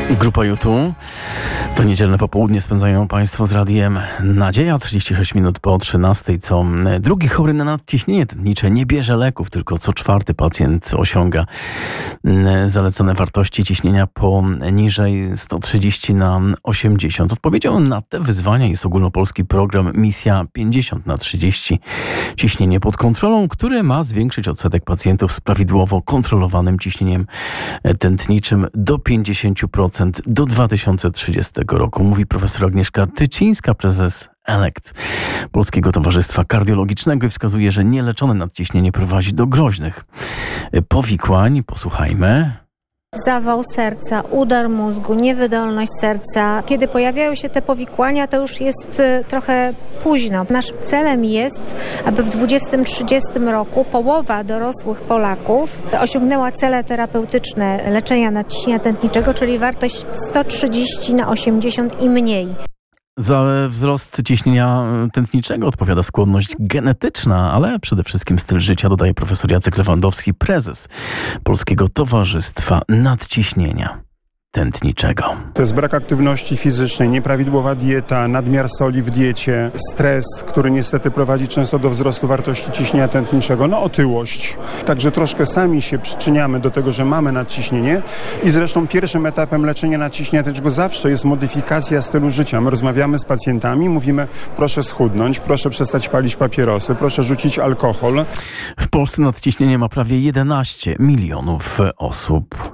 Grupa YouTube. To niedzielne popołudnie spędzają Państwo z Radiem Nadzieja. 36 minut po 13. Co drugi chory na nadciśnienie tętnicze nie bierze leków, tylko co czwarty pacjent osiąga zalecone wartości ciśnienia poniżej 130/80. Odpowiedzią na te wyzwania jest ogólnopolski program Misja 50/30. Ciśnienie pod kontrolą, który ma zwiększyć odsetek pacjentów z prawidłowo kontrolowanym ciśnieniem tętniczym do 50% do 2030 roku, mówi profesor Agnieszka Tycińska, prezes ELECT Polskiego Towarzystwa Kardiologicznego, i wskazuje, że nieleczone nadciśnienie prowadzi do groźnych powikłań. Posłuchajmy. Zawał serca, udar mózgu, niewydolność serca. Kiedy pojawiają się te powikłania, to już jest trochę późno. Naszym celem jest, aby w 2030 roku połowa dorosłych Polaków osiągnęła cele terapeutyczne leczenia nadciśnienia tętniczego, czyli wartość 130/80 i mniej. Za wzrost ciśnienia tętniczego odpowiada skłonność genetyczna, ale przede wszystkim styl życia, dodaje profesor Jacek Lewandowski, prezes Polskiego Towarzystwa Nadciśnienia Tętniczego. To jest brak aktywności fizycznej, nieprawidłowa dieta, nadmiar soli w diecie, stres, który niestety prowadzi często do wzrostu wartości ciśnienia tętniczego, otyłość. Także troszkę sami się przyczyniamy do tego, że mamy nadciśnienie i zresztą pierwszym etapem leczenia nadciśnienia tętniczego zawsze jest modyfikacja stylu życia. My rozmawiamy z pacjentami, mówimy: proszę schudnąć, proszę przestać palić papierosy, proszę rzucić alkohol. W Polsce nadciśnienie ma prawie 11 milionów osób.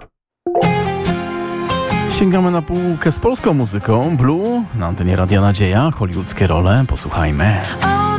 Sięgamy na półkę z polską muzyką. Blue na antenie Radia Nadzieja, hollywoodzkie role. Posłuchajmy.